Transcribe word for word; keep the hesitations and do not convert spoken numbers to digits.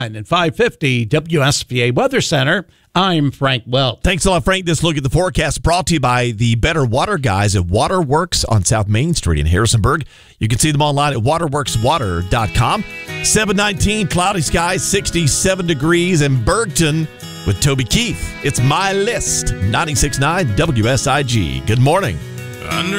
And at five fifty W S B A Weather Center, I'm Frank Welch. Thanks a lot, Frank. This look at the forecast brought to you by the Better Water guys at Waterworks on South Main Street in Harrisonburg. You can see them online at waterworks water dot com. seven nineteen, cloudy skies, sixty-seven degrees in Bergton with Toby Keith. It's My List, ninety-six point nine W S I G. Good morning. Under